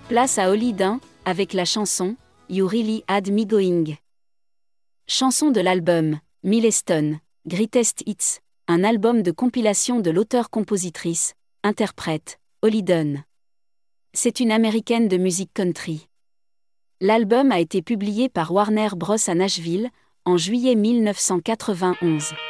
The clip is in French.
Place à Holly Dean, avec la chanson « You Really Had Me Going ». Chanson de l'album « Milestone, Greatest Hits », un album de compilation de l'auteure-compositrice, interprète, Holly Dean. C'est une américaine de musique country. L'album a été publié par Warner Bros. À Nashville, en juillet 1991.